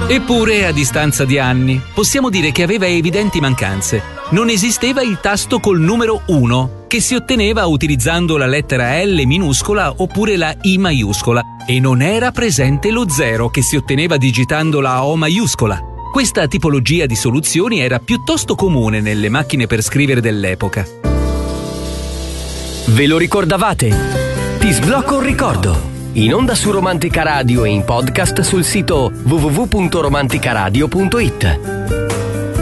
Eppure, a distanza di anni, possiamo dire che aveva evidenti mancanze. Non esisteva il tasto col numero 1, che si otteneva utilizzando la lettera L minuscola oppure la I maiuscola, e non era presente lo 0, che si otteneva digitando la O maiuscola. Questa tipologia di soluzioni era piuttosto comune nelle macchine per scrivere dell'epoca. Ve lo ricordavate? Ti sblocco un ricordo. In onda su Romantica Radio e in podcast sul sito www.romanticaradio.it.